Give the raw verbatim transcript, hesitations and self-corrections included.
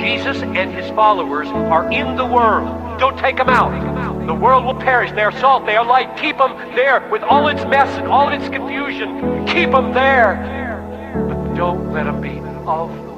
Jesus and his followers are in the world. Don't take them out. The world will perish. They are salt. They are light. Keep them there with all its mess and all its confusion. Keep them there. But don't let them be of